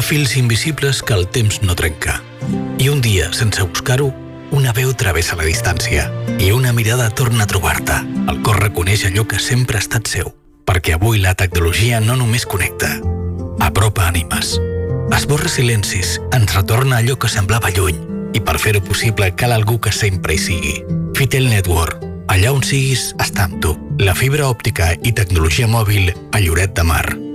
ha fils invisibles que el temps no trenca. I un dia, sense buscar-ho, una veu travessa la distància i una mirada torna a trobar-te. El cor reconeix allò que sempre ha estat seu, perquè avui la tecnologia no només connecta, apropa ànimes. Esborra silencis, ens retorna allò que semblava lluny, i per fer-ho possible cal algú que sempre hi sigui. Fitel Network. Allà on siguis, està amb tu. La fibra òptica i tecnologia mòbil a Lloret de Mar.